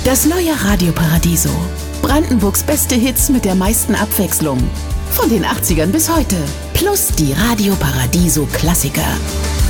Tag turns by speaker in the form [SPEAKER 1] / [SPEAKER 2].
[SPEAKER 1] Das neue Radio Paradiso. Brandenburgs beste Hits mit der meisten Abwechslung. Von den 80ern bis heute. Plus die Radio Paradiso Klassiker.